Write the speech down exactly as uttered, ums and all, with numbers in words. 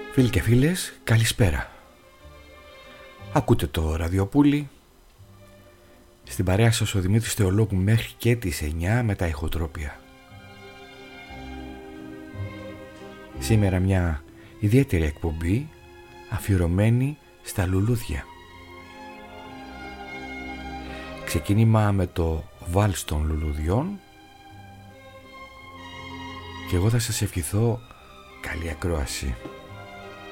Φίλοι και φίλες, καλησπέρα. Ακούτε το ραδιοπούλι. Στην παρέα σας ο Δημήτρης Θεολόγου μέχρι και τις εννιά με τα ηχοτρόπια. Σήμερα μια ιδιαίτερη εκπομπή αφιερωμένη στα λουλούδια. Ξεκίνημα με το βάλς των λουλουδιών και εγώ θα σας ευχηθώ καλή ακρόαση.